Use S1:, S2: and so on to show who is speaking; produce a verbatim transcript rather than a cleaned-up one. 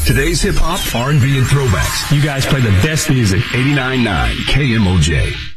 S1: Today's hip hop, R and B, and throwbacks.
S2: You guys play the best music.
S1: eighty-nine point nine K M O J.